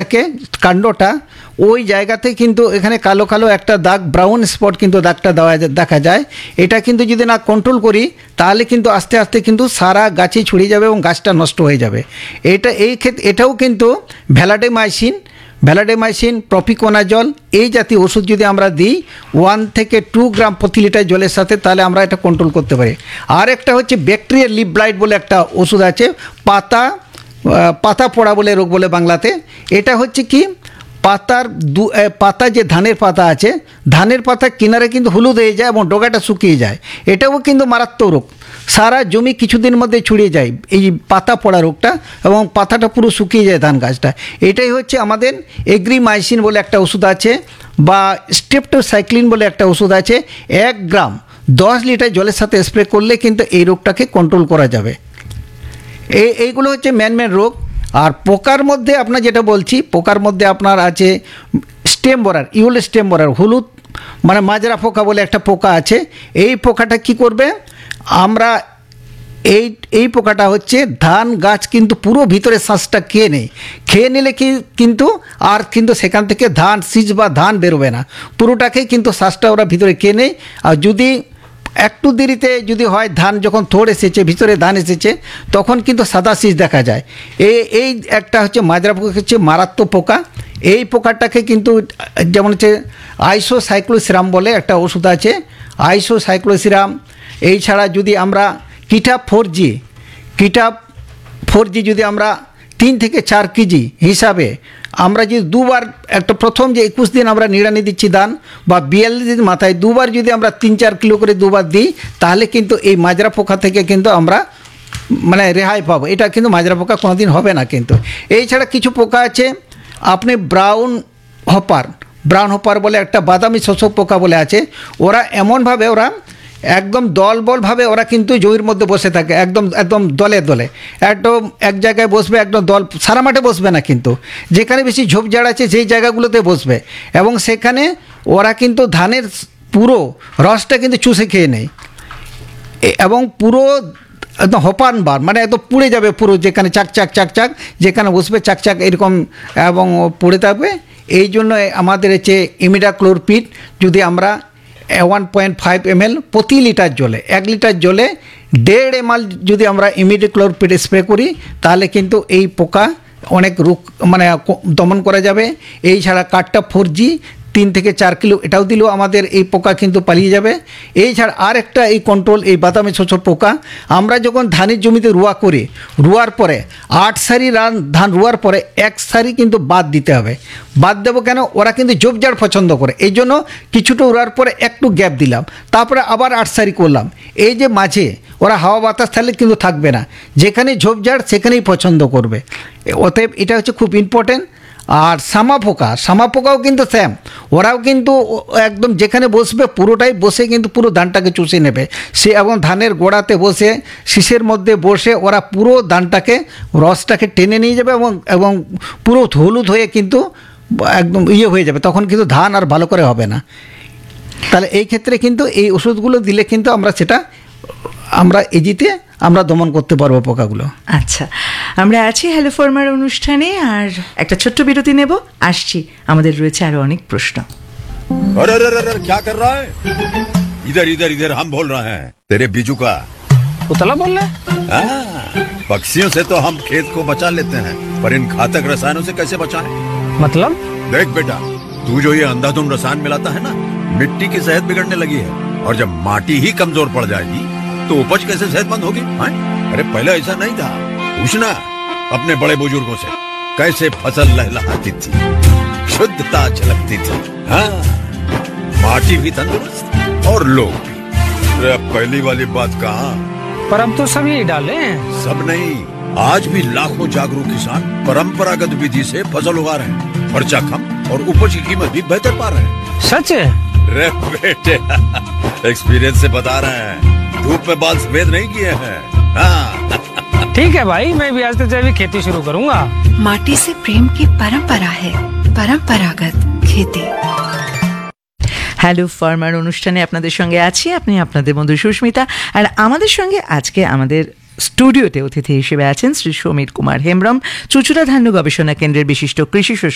থাকে কাণ্ডটা, ওই জায়গাতে কিন্তু এখানে কালো কালো একটা দাগ, ব্রাউন স্পট কিন্তু দাগটা দেখা যায়। এটা কিন্তু যদি না কন্ট্রোল করি তাহলে কিন্তু আস্তে আস্তে কিন্তু সারা গাছে ছড়িয়ে যাবে এবং গাছটা নষ্ট হয়ে যাবে। এটাও কিন্তু ভ্যালাডেমাইসিন, প্রপিকোনাজল এই জাতীয় ওষুধ যদি আমরা দিই 1 থেকে 2 গ্রাম প্রতি লিটার জলের সাথে, তাহলে আমরা এটা কন্ট্রোল করতে পারি। আর একটা হচ্ছে ব্যাকটেরিয়াল লিফ ব্লাইট বলে একটা ওষুধ আছে, পাতা পোড়া বলে রোগ বলে বাংলাতে। এটা হচ্ছে কি, পাতা যে ধানের পাতা আছে, ধানের পাতা কিনারে কিন্তু হলুদ হয়ে যায় এবং ডগাটা শুকিয়ে যায়। এটাও কিন্তু মারাত্মক রোগ, সারা জমি কিছুদিন মধ্যে ছড়িয়ে যায় এই পাতা পড়া রোগটা, এবং পাতাটা পুরো শুকিয়ে যায় ধান গাছটা। এটাই হচ্ছে আমাদের এগ্রিমাইসিন বলে একটা ওষুধ আছে, বা স্ট্রেপ্টোসাইক্লিন বলে একটা ওষুধ আছে। 1 গ্রাম 10 লিটার জলের সাথে স্প্রে করলে কিন্তু এই রোগটাকে কন্ট্রোল করা যাবে। এইগুলো হচ্ছে মেন রোগ। আর পোকার মধ্যে আপনার যেটা বলছি, পোকার মধ্যে আপনার আছে স্টেম বরার, স্টেম বরার, হলুদ মানে মাজরা পোকা বলে একটা পোকা আছে। এই পোকাটা কি করবে, আমরা এই পোকাটা হচ্ছে ধান গাছ কিন্তু পুরো ভিতরে শ্বাসটা খেয়ে নিলে কিন্তু সেখান থেকে সিজ বা ধান বেরোবে না, পুরোটাকেই কিন্তু শ্বাসটা ওরা ভিতরে খেয়ে নেয়। আর যদি একটু দেরিতে যদি হয়, ধান যখন থোড় এসেছে, ভিতরে ধান এসেছে, তখন কিন্তু সাদা শীষ দেখা যায়। এই একটা হচ্ছে মাজরা পোকা, হচ্ছে মারাত্মক পোকা। এই পোকাটাকে কিন্তু যেমন হচ্ছে আইসোসাইক্লোসিরাম বলে একটা ওষুধ আছে, আইসোসাইক্লোসিরাম। এই ছাড়া যদি আমরা কিটা 4G যদি আমরা 3 থেকে 4 কেজি হিসাবে আমরা যদি দুবার, একটা প্রথম যে 21 দিন আমরা নিড়ানি দিচ্ছি ধান, বা 42 দিন মাথায় দুবার যদি আমরা 3-4 কিলো করে দুবার দিই, তাহলে কিন্তু এই মাজরা পোকা থেকে কিন্তু আমরা মানে রেহাই পাবো। এটা কিন্তু মাজরা পোকা কোনোদিন হবে না। কিন্তু এই ছাড়া কিছু পোকা আছে, আপনি ব্রাউন হপার বলে একটা বাদামি শোষক পোকা বলে আছে। ওরা এমনভাবে একদম দলবলভাবে ওরা কিন্তু জমির মধ্যে বসে থাকে, একদম দলে একদম এক জায়গায় বসবে, একদম দল, সারা মাঠে বসবে না, কিন্তু যেখানে বেশি ঝোপঝাড় আছে সেই জায়গাগুলোতে বসবে, এবং সেখানে ওরা কিন্তু ধানের পুরো রসটা কিন্তু চুষে খেয়ে নেয়, এবং পুরো একদম হপানবার মানে একদম পুড়ে যাবে পুরো, যেখানে চাকচাক যেখানে বসবে চাকচাক এরকম, এবং পড়ে থাকবে। এই জন্য আমাদের হচ্ছে ইমিডাক্লোরপিড যদি আমরা 1.5 ml প্রতি লিটার জলে, 1 লিটার জলে 1.5 ml যদি আমরা ইমিডাক্লোরপিড স্প্রে করি, তাহলে কিন্তু এই পোকা অনেক রোগ মানে দমন করা যাবে। এই ছাড়া কাটটা 4G 3 থেকে 4 কিলো এটাও দিলেও আমাদের এই পোকা কিন্তু পালিয়ে যাবে। এই ছাড়া আর একটা এই কন্ট্রোল, এই বাদামি শোষক পোকা, আমরা যখন ধানের জমিতে রোয়ার পরে 8 সারি ধান রোয়ার পরে 1 সারি কিন্তু বাদ দিতে হবে। বাদ দেবো কেন, ওরা কিন্তু ঝোপঝাড় পছন্দ করে, এই জন্য কিছুটা রোয়ার পরে একটু গ্যাপ দিলাম, তারপরে আবার 8 সারি করলাম। এই যে মাঝে ওরা হাওয়া বাতাস থাকলে কিন্তু থাকবে না, যেখানে ঝোপঝাড় সেখানেই পছন্দ করবে। অতএব এটা হচ্ছে খুব ইম্পর্টেন্ট। আর সামা পোকাও কিন্তু স্যাম, ওরাও কিন্তু একদম যেখানে বসবে পুরোটাই বসে কিন্তু পুরো ধানটাকে চুষে নেবে সে, এবং ধানের গোড়াতে বসে শীষের মধ্যে বসে ওরা পুরো ধানটাকে রসটাকে টেনে নিয়ে যাবে, এবং পুরো হলুদ হয়ে কিন্তু একদম হয়ে যাবে, তখন কিন্তু ধান আর ভালো করে হবে না। তাহলে এই ক্ষেত্রে কিন্তু এই ওষুধগুলো দিলে কিন্তু আমরা এজিতে আমরা দমন করতে পারবো পোকাগুলো। আচ্ছা, আমরা আছি হ্যালো ফার্মার অনুষ্ঠানে, আর একটা ছোট্ট বিরতি নেব, আসছি, আমাদের রয়েছে আরো অনেক প্রশ্ন। अरे क्या कर रहा है? इधर हम बोल रहे हैं तेरे बीजू का उतला बोल रहा है? पक्षियों से तो हम खेत को बचा लेते हैं, पर इन घातक रसायनों से कैसे बचाएं? मतलब? देख बेटा, तू जो ये अंधाधुंध रसायन मिलाता है ना, मिट्टी की सेहत बिगड़ने लगी है, और जब माटी ही कमजोर पड़ जाएगी तो उपज कैसे सेहतमंद होगी? अरे पहले ऐसा नहीं था, पूछना अपने बड़े बुजुर्गों से, कैसे फसल लहलहाती थी, शुद्धता झलकती थी, हाँ, माटी भी तंदुरुस्त और लोग भी। अरे अब पहली वाली बात कहाँ? पर अब तो सब यही डाले हैं। सब नहीं, आज भी लाखों जागरूक किसान परंपरागत विधि से फसल उगा रहे हैं, खर्चा कम और उपज की कीमत भी बेहतर पा रहे हैं। सच है? रे बेटे, एक्सपीरियंस से बता रहे हैं, धूप में बाल सफेद नहीं किए हैं। हाँ। ठीक है भाई, मैं भी आज से जैविक खेती शुरू करूंगा। माटी से प्रेम की परंपरा है, परंपरागत खेती। হ্যালো ফার্মার অনুষ্ঠানে আপনাদের সঙ্গে আছি, আপনি আপনাদের বন্ধু সুস্মিতা, আর আমাদের সঙ্গে আজকে আমাদের স্টুডিওতে অতিথি হিসেবে আছেন শ্রী সমীর কুমার হেমব্রম, চুঁচুড়া ধান্য গবেষণা কেন্দ্রের বিশিষ্ট কৃষি